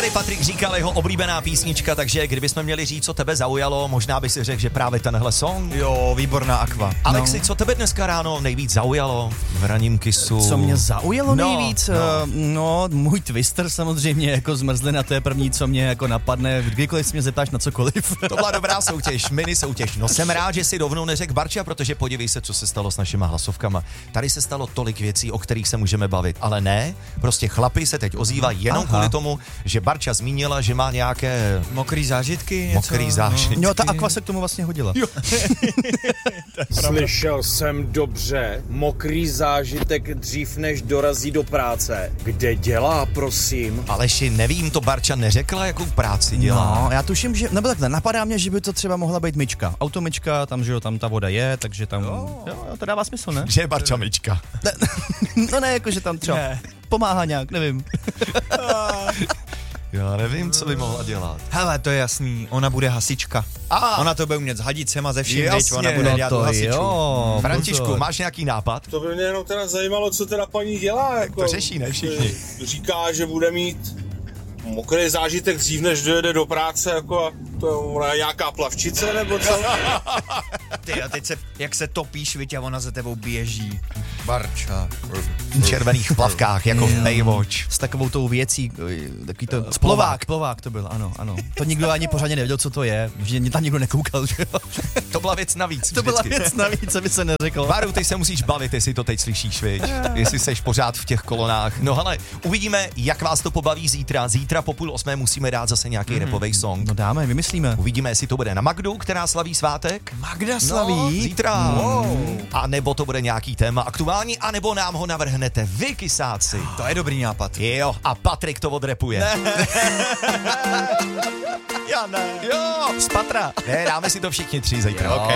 tady Patrik říkal, jeho oblíbená písnička, takže kdybychom měli říct, co tebe zaujalo, možná by si řekl, že právě tenhle song. Jo, výborná Aqua. Alexi, co tebe dneska ráno nejvíc zaujalo v ranním kisu? Co mě zaujalo nejvíc? No, můj Twister samozřejmě, jako zmrzlina, to je první, co mě jako napadne, kdykoliv si mě zeptáš na cokoliv. To byla dobrá soutěž, mini soutěž. No jsem rád, že si rovnou neřekl Barča, protože podívej se, co se stalo s našima hlasovkama. Tady se stalo tolik věcí, o kterých se můžeme bavit, ale ne, prostě chlapi se teď ozývají jenom kvůli tomu, že Barča zmínila, že má nějaké mokrý zážitky, mokrý zážitky. Jo, ta Aqua se k tomu vlastně hodila. Jo. Slyšel jsem dobře, mokrý zážitek dřív než dorazí do práce. Kde dělá, prosím? Aleši, nevím, to Barča neřekla, jakou práci dělá. No, já tuším, že, nebo takhle, napadá mě, že by to třeba mohla být myčka. Automyčka, tam, že jo, tam ta voda je, takže tam, jo, to dává smysl, ne? Že je Barča myčka. No ne, jakože tam třeba pomáhá nějak, nevím. Já nevím, co by mohla dělat. Hele, to je jasný, ona bude hasička. Ona to bude umět s hadicema ze vším, Jasně, ona bude dělat hasičku. Františku, máš nějaký nápad? To by mě jenom teda zajímalo, co teda paní dělá. Jako, to řeší, ne všichni. Říká, že bude mít mokrý zážitek dřív, než dojede do práce, jako to je nějaká plavčice, nebo co? Ty a teď jak se topíš, viď, a ona za tebou běží. Barča. V červených plavkách, jako v Baywatch. S takovou tou věcí, takový to... Plovák to byl, ano. To nikdo ani pořádně nevěděl, co to je, že tam nikdo nekoukal, že jo. To byla věc navíc. To byla věc navíc, aby se neřeklo. Váru, ty se musíš bavit, jestli to teď slyšíš, viď? Jestli seš pořád v těch kolonách. No hele, uvidíme, jak vás to pobaví zítra. Zítra po 7:30 musíme dát zase nějaký rapovej song. No dáme, vymyslíme. Uvidíme, jestli to bude na Magdu, která slaví svátek. Magda slaví? No, zítra. A nebo to bude nějaký téma aktuální, a nebo nám ho navrhnete vy, kysáci. To je dobrý nápad. Jo, a Patrik to odrepuje. Já ne. Jo, z patra. Ne, dáme si to všichni tři zítra. Okay.